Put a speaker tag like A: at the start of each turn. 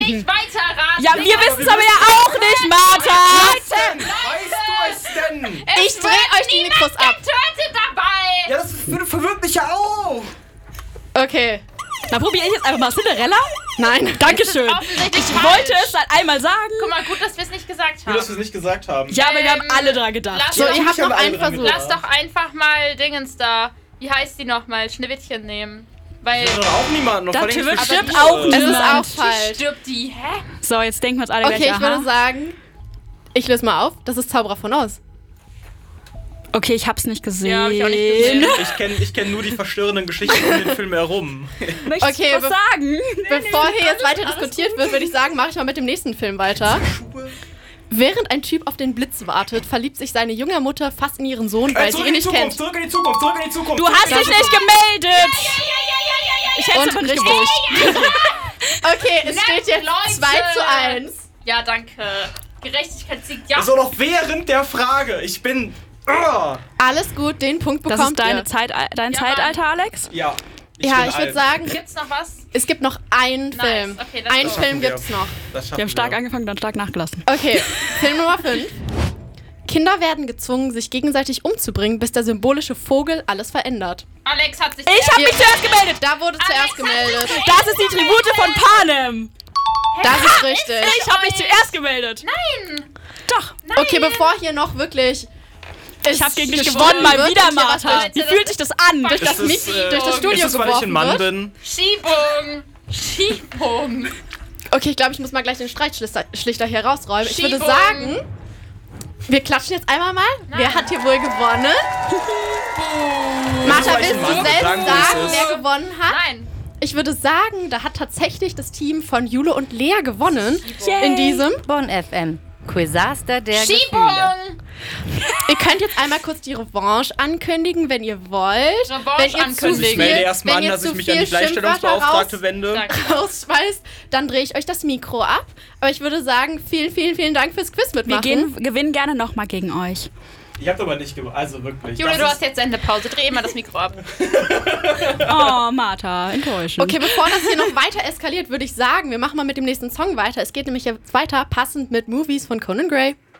A: Nicht weiterraten.
B: Ja, wir wissen es aber ja auch nicht, Martha.
C: Weißt du es denn?
D: Ich drehe euch die Mikros ab.
A: Getötet dabei.
C: Ja, das verwirrt mich ja auch.
D: Okay.
B: Na, probiere ich jetzt einfach mal Cinderella?
D: Nein.
B: Dankeschön.
A: Offensichtlich
B: Ich wollte es halt einmal sagen.
A: Guck mal, gut, dass wir es nicht gesagt
C: Gut,
A: haben.
C: dass wir es nicht gesagt haben.
B: Ja, aber wir haben alle dran gedacht.
A: Lass
D: So,
A: doch-
D: ihr habt noch einen
C: alle dran
D: Versuch.
C: gedacht.
A: Lass doch einfach mal Dingens da. Wie heißt die nochmal? Schneewittchen nehmen. Weil.
C: Das ist doch auch niemand. Noch
B: Dafür
C: vor allem nicht für
B: stirbt
C: Spiele.
B: auch
D: Es ist
B: niemand.
D: auch falsch.
A: Stirbt die? Hä?
B: So, jetzt denken wir uns alle
D: Okay,
B: gleich,
D: ich würde
B: aha.
D: sagen, ich löse mal auf. Das ist Zauberer von Oz.
B: Okay, ich hab's nicht gesehen.
A: Ja, hab ich auch nicht gesehen.
C: Ich kenn nur die verstörenden Geschichten um den Film herum.
B: Möchtest
D: Okay,
B: du was sagen?
D: Bevor hier jetzt weiter diskutiert wird, würde ich sagen, mache ich mal mit dem nächsten Film weiter. Während ein Typ auf den Blitz wartet, verliebt sich seine junge Mutter fast in ihren Sohn, weil sie
C: Zurück
D: ihn
C: in die
D: nicht kennt.
C: Zukunft, zurück in die Zukunft, zurück in die Zukunft.
B: Du hast dich nicht gemeldet. Ich hätte es
D: Und
B: aber nicht
D: richtig.
B: gewusst.
D: Okay, es steht jetzt
A: Leute.
D: 2:1.
A: Ja, danke. Gerechtigkeit siegt ja.
C: Das war noch während der Frage. Ich bin...
D: Alles gut, den Punkt
B: Das
D: bekommt
B: ist
D: ihr.
B: dein
A: Ja,
B: Zeitalter, Alex?
C: Ja.
D: Ja, ich würde sagen,
A: Gibt's noch was?
D: es gibt noch einen
A: Nice,
D: Film.
A: okay, das
D: Einen
A: schaffen
D: Film
C: wir.
D: gibt's noch.
B: Wir haben stark angefangen, dann stark nachgelassen.
D: Okay, Film Nummer 5. Kinder werden gezwungen, sich gegenseitig umzubringen, bis der symbolische Vogel alles verändert.
A: Alex hat sich.
B: Ich habe mich zuerst gemeldet.
D: Da wurde zuerst gemeldet.
B: Das ist die Tribute von Panem.
D: Das ist richtig.
B: Ich habe mich zuerst gemeldet.
A: Nein!
B: Doch.
D: Okay, bevor hier noch wirklich...
B: Ich habe gegen dich
D: gesprochen
B: gewonnen, mal
D: wird
B: wieder,
D: und hier was
B: Martha.
D: durch-
B: Wie fühlt sich das an?
D: durch das
C: Ist es,
D: Mickey, durch das Studio
C: ist es, weil ich ein
D: geworfen
C: Mann
D: wird.
C: bin?
A: Schiebung! Schiebung!
D: Okay, ich glaube, ich muss mal gleich den Streitschlichter hier rausräumen. Ich würde
A: Schiebung.
D: sagen, wir klatschen jetzt einmal mal. Wer hat hier wohl gewonnen? Martha,
C: weil ich
D: willst
C: ein
D: du
C: Mann bin,
D: selbst
C: sagen wir, wie
D: sagen,
C: es
D: wer gewonnen hat?
A: Nein!
D: Ich würde sagen, da hat tatsächlich das Team von Jule und Lea gewonnen. In diesem.
E: Bonn FM. Quizmaster der Gefühle.
A: Schiebung!
D: Ihr könnt jetzt einmal kurz die Revanche ankündigen, wenn ihr wollt.
A: Revanche
D: wenn ihr
A: ankündigen.
C: Ich melde erstmal an,
D: wenn ihr
C: dass ich
D: zu
C: mich an die
D: viel
C: Gleichstellungsbeauftragte wende.
A: Danke.
D: rausschmeißt, dann drehe ich euch das Mikro ab. Aber ich würde sagen, vielen, vielen, vielen Dank fürs Quiz
B: Wir
D: mitmachen.
B: gewinnen gerne nochmal gegen euch.
C: Ich hab aber nicht gewonnen. Also wirklich.
A: Jule,
C: Das
A: du
C: ist-
A: hast jetzt Sendepause. Dreh immer das Mikro ab.
B: Oh, Martha, enttäuschend.
D: Okay, bevor das hier noch weiter eskaliert, würde ich sagen, wir machen mal mit dem nächsten Song weiter. Es geht nämlich jetzt weiter, passend mit Movies von Conan Gray.